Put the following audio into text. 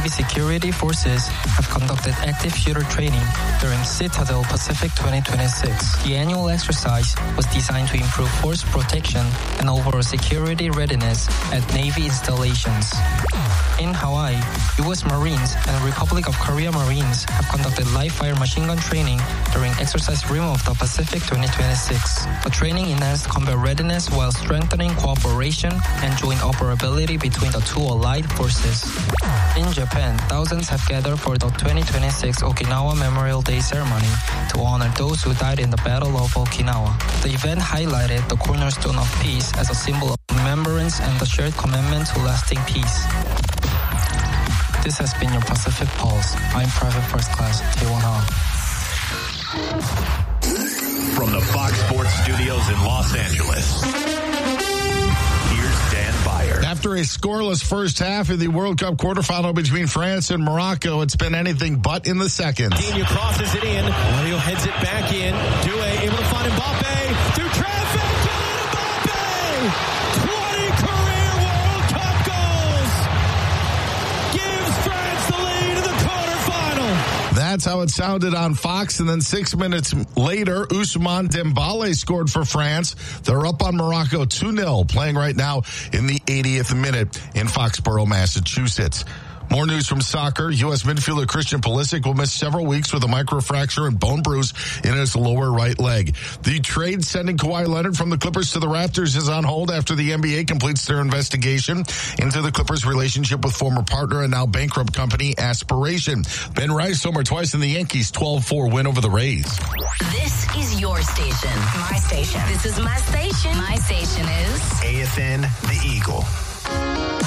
Navy security forces have conducted active shooter training during Citadel Pacific 2026. The annual exercise was designed to improve force protection and overall security readiness at Navy installations. In Hawaii, U.S. Marines and Republic of Korea Marines have conducted live-fire machine gun training during Exercise Rim of the Pacific 2026. The training enhanced combat readiness while strengthening cooperation and joint operability between the two allied forces. In Japan, thousands have gathered for the 2026 Okinawa Memorial Day ceremony to honor those who died in the Battle of Okinawa. The event highlighted the cornerstone of peace as a symbol of remembrance and the shared commitment to lasting peace. This has been your Pacific Pulse. I'm Private First Class Taewon Ha. From the Fox Sports Studios in Los Angeles, here's Dan Beyer. After a scoreless first half in the World Cup quarterfinal between France and Morocco, it's been anything but in the seconds. Coutinho crosses it in. Mario heads it back in. Due able to find Mbappe through traffic. Kylian Mbappe! 20 career World Cup goals! Gives France the lead in the quarterfinal. That's how it sounded on Fox. And then 6 minutes later, Ousmane Dembélé scored for France. They're up on Morocco 2-0, playing right now in the 80th minute in Foxborough, Massachusetts. More news from soccer. U.S. midfielder Christian Pulisic will miss several weeks with a microfracture and bone bruise in his lower right leg. The trade sending Kawhi Leonard from the Clippers to the Raptors is on hold after the NBA completes their investigation into the Clippers' relationship with former partner and now bankrupt company Aspiration. Ben Rice, homer twice in the Yankees' 12-4 win over the Rays. This is your station. My station. This is my station. My station is AFN The Eagle.